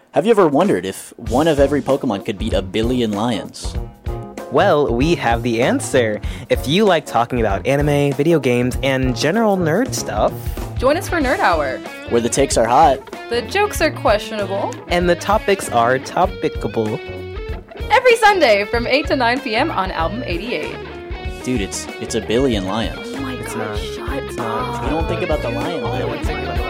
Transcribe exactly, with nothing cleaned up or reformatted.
Have you ever wondered if one of every Pokemon could beat a billion lions? Well, we have the answer. If you like talking about anime, video games, and general nerd stuff, join us for Nerd Hour, where the takes are hot, the jokes are questionable, and the topics are topicable. Every Sunday from eight to nine p.m. on Album eighty-eight. Dude, it's it's a billion lions. Oh my It's god, not. shut It's up. not. You don't think about the lion, though.